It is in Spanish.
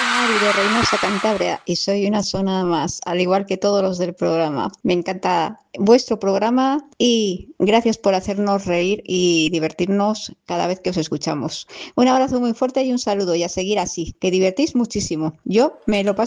Mari de Reynosa, Cantabria, y soy una zona más, al igual que todos los del programa. Me encanta vuestro programa y gracias por hacernos reír y divertirnos cada vez que os escuchamos. Un abrazo muy fuerte y un saludo y a seguir así, que divertís muchísimo. Yo me lo paso